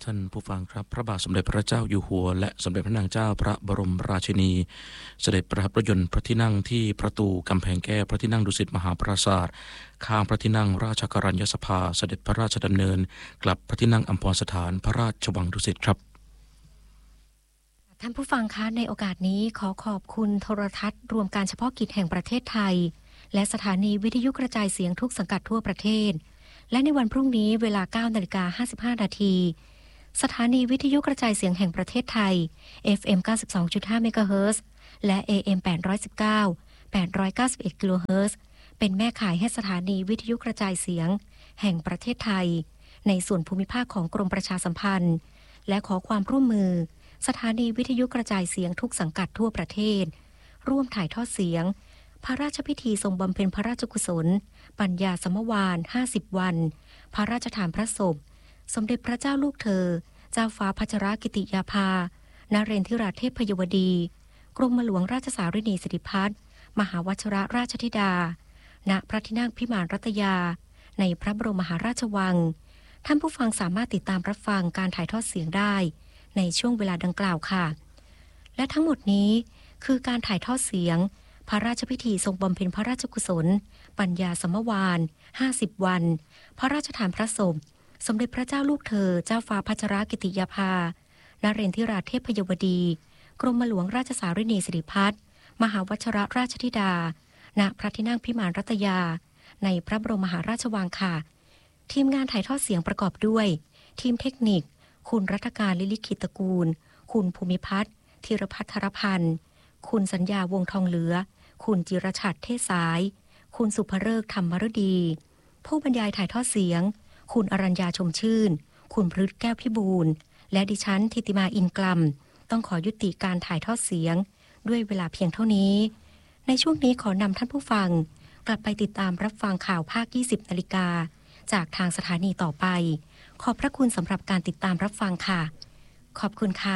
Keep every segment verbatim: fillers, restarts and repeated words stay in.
ท่านผู้ฟังครับพระบาทสมเด็จพระเจ้าอยู่หัวและสมเด็จพระนางเจ้าพระบรมราชินีเสด็จประทับรถยนต์พระที่นั่งที่ประตูกำแพงแก้วพระที่นั่งดุสิตมหาปราสาทข้างพระที่นั่งราชกรัญญสภาเสด็จพระราชดำเนินกลับพระที่นั่งอัมพรสถานพระราชวังดุสิตครับท่านผู้ฟังคะในโอกาสนี้ขอขอบคุณโทรทัศน์รวมการเฉพาะกิจแห่งประเทศไทยและสถานีวิทยุกระจายเสียงทุกสังกัดทั่วประเทศและในวันพรุ่งนี้เวลา เก้านาฬิกาห้าสิบห้านาทีสถานีวิทยุกระจายเสียงแห่งประเทศไทย เอฟ เอ็ม เก้าสิบสองจุดห้า เมกะเฮิรตซ์และ เอ เอ็ม แปดร้อยสิบเก้า แปดร้อยเก้าสิบเอ็ด กิโลเฮิรตซ์เป็นแม่ข่ายให้สถานีวิทยุกระจายเสียงแห่งประเทศไทยในส่วนภูมิภาคของกรมประชาสัมพันธ์และขอความร่วมมือสถานีวิทยุกระจายเสียงทุกสังกัดทั่วประเทศร่วมถ่ายทอดเสียงพระราชพิธีทรงบำเพ็ญพระราชกุศลปัญญาสมวาลห้าสิบวันพระราชทานพระศพสมเด็จพระเจ้าลูกเธอเจ้าฟ้าพัชรกิติยาภานเรนทิราเทพพยวดีกรมหลวงราชสารินีสิริพัฒน์มหาวชิรราชธิดาณพระที่นั่งพิมานรัตยาในพระบรมมหาราชวังท่านผู้ฟังสามารถติดตามรับฟังการถ่ายทอดเสียงได้ในช่วงเวลาดังกล่าวค่ะและทั้งหมดนี้คือการถ่ายทอดเสียงพระราชพิธีทรงบำเพ็ญพระราชกุศลปัญญาสมวาลห้าสิบวันพระราชทานพระศพสมเด็จพระเจ้าลูกเธอเจ้าฟ้าพัชรกิติยาภานเรนทิราเทพพยวดีกรมหลวงราชสารินีสิริพัฒน์มหาวชิรราชธิดาณพระที่นั่งพิมานรัตยาในพระบรมมหาราชวังค่ะทีมงานถ่ายทอดเสียงประกอบด้วยทีมเทคนิคคุณรัตการลิลิขิตตระกูลคุณภูมิพัฒน์ธีรพัฒรพันธ์คุณสัญญาวงทองเหลือคุณจิรชัดเทศสายคุณสุภฤกษ์ธรรมฤดีผู้บรรยายถ่ายทอดเสียงคุณอรัญญาชมชื่นคุณพฤทธิ์แก้วพิบูลและดิฉันธิติมาอินกลัมต้องขอยุติการถ่ายทอดเสียงด้วยเวลาเพียงเท่านี้ในช่วงนี้ขอนำท่านผู้ฟังกลับไปติดตามรับฟังข่าวภาค ยี่สิบนาฬิกาจากทางสถานีต่อไปขอบพระคุณสำหรับการติดตามรับฟังค่ะขอบคุณค่ะ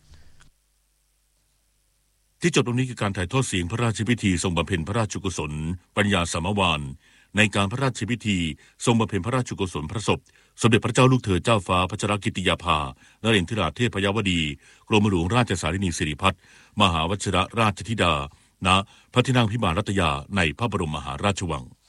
ที่จบตรงนี้คือการถ่ายทอดเสียงพระราชพิธีทรงบำเพ็ญพระราชกุศลปัญญาสมวาลในการพระราชพิธีทรงบำเพ็ญพระราชกุศลพระศพสมเด็จพระเจ้าลูกเธอเจ้าฟ้าพัชรกิติยาภานเรนทิราเทพพยวดีกรมหลวงราชสารินีสิริพัฒน์มหาวชิรราชธิดาณพระที่นั่งพิมานรัตยาในพระบรมมหาราชวัง